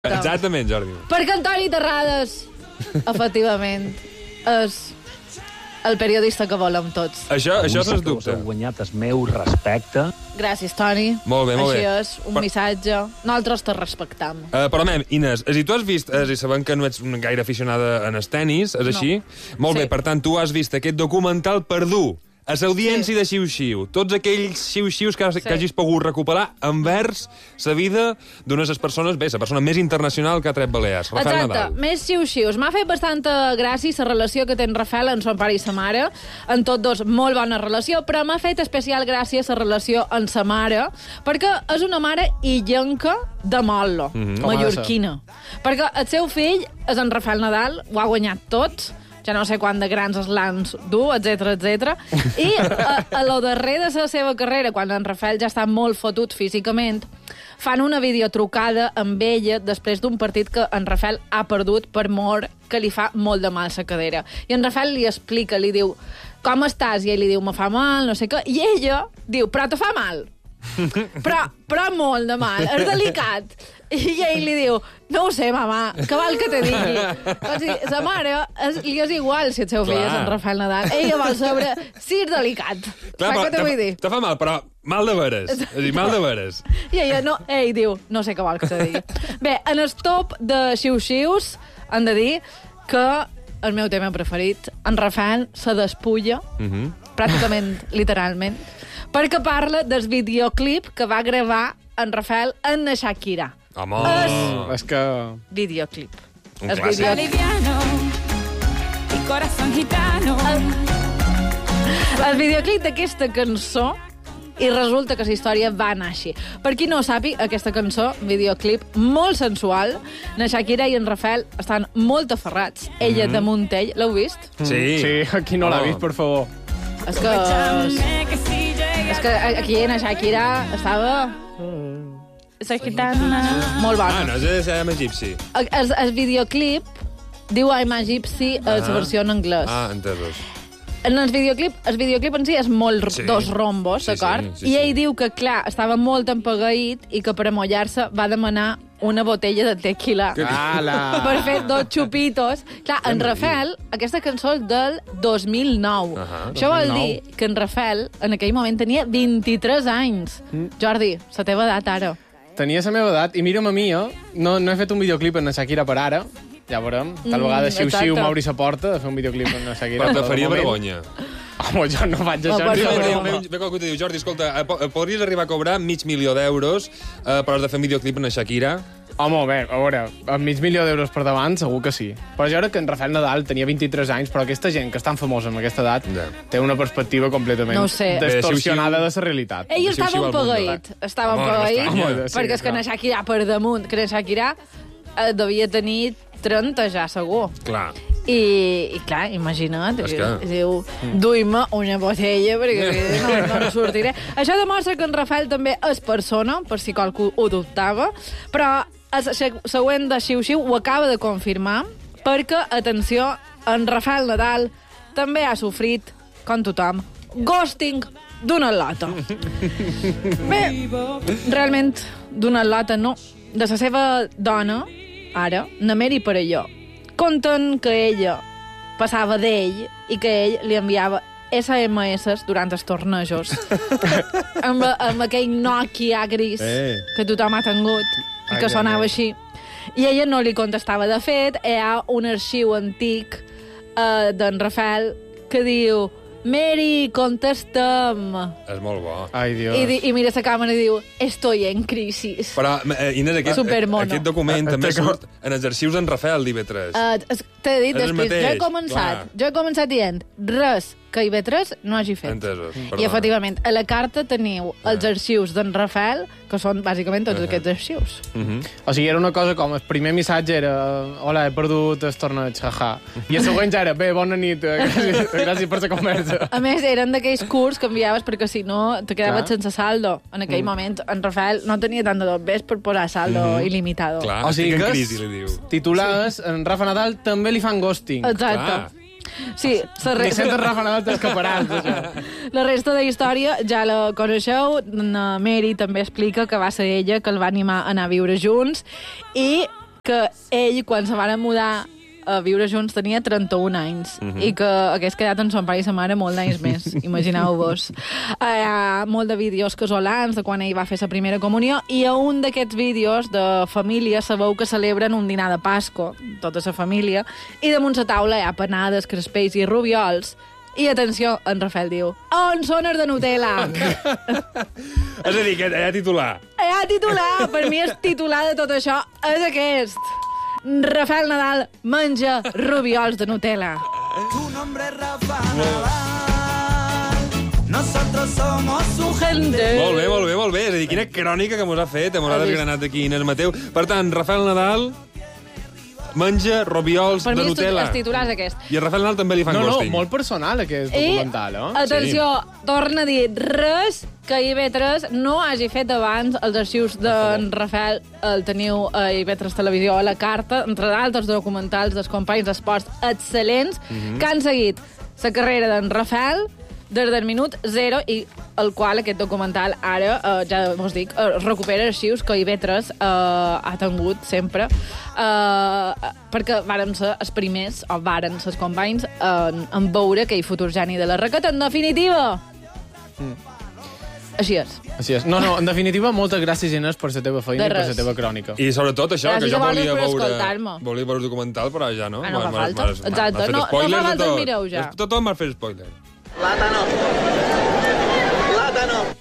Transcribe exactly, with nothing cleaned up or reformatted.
Exactament, Jordi. Perquè Antoni Terrades, efectivament, és el periodista que volem tots. Això, això sens dubte. dubte. Heu guanyat el meu respecte. Gràcies, Toni. Molt bé, molt Així bé. és, un Però- missatge. Nosaltres te respectam. Uh, però, mem, Inés, si tu has vist, uh, i sabem que no ets gaire aficionada en el tenis, és No. així? Molt Sí. bé, per tant, tu has vist aquest documental per dur a l'audiència Sí. de xiu-xiu, tots aquells xiu-xius que, has, Sí. que hagis pogut recuperar envers la vida d'una de les persones, bé, la persona més internacional que ha tret Balears, Rafael Exacte, Nadal. més xiu-xius. M'ha fet bastanta gràcia la relació que té en Rafael amb son pare i sa mare. En tots dos, molt bona relació, però m'ha fet especial gràcia la relació amb sa mare, perquè és una mare illenca de Motlo, Mhm. mallorquina. Perquè el seu fill és en Rafael Nadal, ho ha guanyat tot, ja no sé quant de grans slams du, etcètera, etcètera. I a, a lo darrer de la seva carrera, quan en Rafael ja està molt fotut físicament, fan una videotrucada amb ella després d'un partit que en Rafael ha perdut per mort, que li fa molt de mal la cadera. I en Rafael li explica, li diu, com estàs? I ell li diu, me fa mal, no sé què. I ella diu, però te fa mal. Però, però molt de mal, és delicat. I ell li diu, no ho sé, mamà, què vol que te digui? O sigui, sa mare és, li és igual si el seu fill Clar. és en Rafael Nadal. Ella vol saber si és delicat. Clar, Saps però què te vull te, dir? te fa mal, però mal de veres. És a dir, mal de veres. I ella no, ell diu, no sé què vol que te digui. Bé, en el top de xiu-xius han de dir que el meu tema preferit, en Rafael se despulla, Mhm. pràcticament, literalment, perquè parla del videoclip que va gravar en Rafael en la Shakira. Home! És- És que... Videoclip. Un El clàssic. videoclip. Liviano y corazón gitano. El videoclip d'aquesta cançó, i resulta que la història va anar així. Per qui no ho sàpiga, aquesta cançó, videoclip molt sensual, na Shakira i en Rafael estan molt aferrats. Ella Mhm. damunt ell, l'heu vist? Sí. Sí, aquí no l'ha Oh. vist, per favor. És que... Aprovechame que si llega És que aquí en Shakira estava... Esa gitana... Molt bona. Ah, no és de Sam Egipci. El, el, el videoclip diu I'm a Gypsy, ah. la versió en anglès. Ah, entesos. En el videoclip, el videoclip en si és molt Sí. sí. dos rombos, Sí, d'acord? sí, sí, I ell sí. diu que, clar, estava molt empagueït i que per amollar-se va demanar una botella de tequila Ala! per fer dos xupitos. Clar, en Què Rafael, aquesta cançó és del dos mil nou. Ahà, Això vol dos mil nou. dir que en Rafael en aquell moment tenia vint-i-tres anys. Mm. Jordi, la teva edat ara. Tenia la meva edat, i mira'm a mi, eh? No, no he fet un videoclip en la Shakira per ara, ja veurem. Tal Mm, vegada xiu-xiu exacte. m'obri la porta de fer un videoclip en la Shakira. Però te de faria moment- vergonya. Home, jo no faig No, això. per ni de favor. broma. Ve, ve qualcú i te diu, Jordi, escolta, eh, po- eh, podries arribar a cobrar mig milió d'euros, eh, però has de fer un videoclip en la Shakira? Home, bé, a veure, amb mig milió d'euros per davant, segur que sí. Però jo crec que en Rafael Nadal tenia vint-i-tres anys, però aquesta gent que és tan famosa amb aquesta edat Ja. té una perspectiva completament No ho sé. distorsionada Bé, de la realitat. Ell Xiu-xiu estava al mundo. empaguït. Estava Home, empaguït, m'estranya. Home, sí, perquè és que clar. na Shakira per damunt, que na Shakira eh, devia tenir trenta ja, segur. Clar. I, i clar, imagina't, És diu, que- diu duim-me una botella perquè no, no en sortiré. Això demostra que en Rafael també és persona, per si qualcú ho dubtava, però el se- següent de Xiu-Xiu ho acaba de confirmar, perquè, atenció, en Rafael Nadal també ha sofrit, com tothom, ghosting d'una lota. Bé, realment, d'una lota no. De la seva dona, ara, na Mary Perelló, conten que ella passava d'ell i que ell li enviava S M S durant els tornejos. amb, amb aquell Nokia gris Eh. que tothom ha tingut i Ai, que Déu sonava meu. així. I ella no li contestava. De fet, hi ha un arxiu antic eh, d'en Rafael que diu Mary, contesta'm. És molt bo. Ai, Dios. I, di- I mira la càmera i diu estoy en crisis. Però, eh, Inés, aquest, Supermono. aquest document Eh, també té surt en els arxius d'en Rafael d'I B tres. Uh, T'he dit És el després, jo he mateix, començat, clar. jo he començat dient res que I B tres no hagi fet. Entesos. I, Perdona. efectivament, a la carta teniu els arxius d'en Rafael, que són bàsicament tots Ah. aquests arxius. Mhm. O sigui, era una cosa com el primer missatge era hola, he perdut el torneig, jaja. I el següent ja era bé, bona nit, eh, gràcies, gràcies per la conversa. A més, eren d'aquells curs que enviaves perquè si no te quedaves Clar. sense saldo. En aquell mm. moment, en Rafael no tenia tant de dobbers per posar saldo mm. il·limitado. Clar, O sigui estic en que crisi, és- li diu. Titulades, en Rafa Nadal també li fan ghosting. Exacte. Clar. Sí, la, Ni re sento Rafa Nadal t'escaparàs d'això. la resta de història ja la coneixeu. Na Mary també explica que va ser ella que el va animar a anar a viure junts i que ell, quan se van mudar a viure junts, tenia trenta-un anys uh -huh. i que hagués quedat en son pare i sa mare molt d'anys més, imagineu-vos. Hi ha molt de vídeos casolans de quan ell va fer sa primera comunió i a un d'aquests vídeos de família sabeu que celebren un dinar de Pasco, tota sa família, i damunt sa taula hi ha panades, crespells i rubiols. I atenció, en Rafael diu, on són els de Nutella? És a dir, que hi ha titular. Hi ha titular, per mi el titular de tot això és aquest. Rafael Nadal menja rubiols de Nutella. Tu nombre es Rafa Nadal. Nosotros somos su gente. Molt bé, molt bé, molt bé. És a dir, quina crònica que mos ha fet. Mos ha desgranat aquí Inés Mateu. Per tant, Rafael Nadal menja rubiols per de mi Nutella. el titular és aquest. I a Rafael Nadal també li fan No, no, ghosting. molt personal, aquest I, documental, eh? atenció, sí. Torna a dir res que I B tres no hagi fet abans. Els arxius d'en Rafael el teniu a I B tres Televisió a la carta, entre d'altres documentals dels companys d'esports excel·lents mm -hmm. que han seguit la carrera d'en Rafael des del minut zero i el qual aquest documental ara, eh, ja vos dic, eh, recupera arxius que I B tres eh, ha tingut sempre, eh, perquè vàrem ser els primers, o varen ser els companys, en, en veure aquell futur geni de la raqueta. En definitiva, mm. així és. Així és. No, no, en definitiva, moltes gràcies, Inés, per la teva feina De i per res. la teva crònica. I sobretot això, Gràcies que jo a vosaltres volia per veure, escoltar-me. volia veure el documental, però ja no. Ah, no fa M'has- falta. m'has- m'has Exacte. fet No- no fa spoilers de falta, tot. mireu ja. Tothom m'ha fet spoilers. Plátano. Plátano.